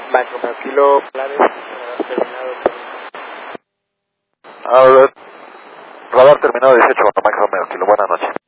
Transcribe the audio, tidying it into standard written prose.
Mike Romeo Kilo, Claves, terminado. Radar terminado 18, Mike Romeo Kilo, buenas noches.